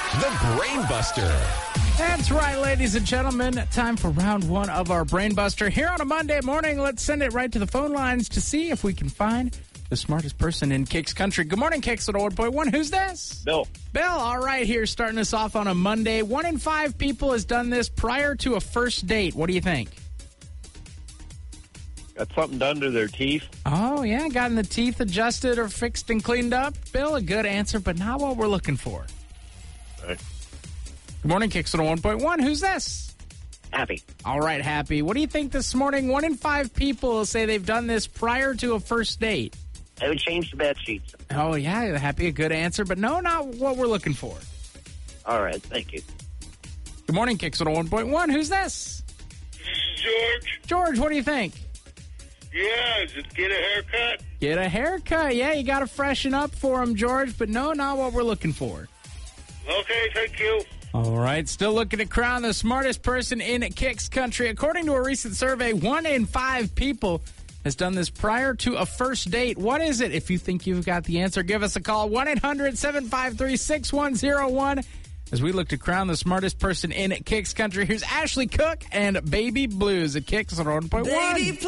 the Brain Buster. That's right, ladies and gentlemen. Time for round one of our Brain Buster. Here on a Monday morning, let's send it right to the phone lines to see if we can find the smartest person in Kicks Country. Good morning, Kicks at 1.1. Who's this? Bill. Bill, all right, here, starting us off on a Monday. 1 in 5 people has done this prior to a first date. What do you think? Got something done to their teeth? Oh, yeah, gotten the teeth adjusted or fixed and cleaned up. Bill, a good answer, but not what we're looking for. Right. Good morning, Kicks on 1.1. Who's this? Happy. All right, Happy. What do you think this morning? 1 in 5 people say they've done this prior to a first date. I would change the bed sheets. Oh, yeah, Happy, a good answer, but no, not what we're looking for. All right, thank you. Good morning, Kicks on 1.1. Who's this? George. George, what do you think? Yeah, just get a haircut. Get a haircut. Yeah, you got to freshen up for him, George, but no, not what we're looking for. Okay, thank you. All right, still looking to crown the smartest person in Kicks Country. According to a recent survey, 1 in 5 people has done this prior to a first date. What is it? If you think you've got the answer, give us a call, 1-800-753-6101. As we look to crown the smartest person in Kicks Country, here's Ashley Cook and Baby Blues at Kicks on 1.1.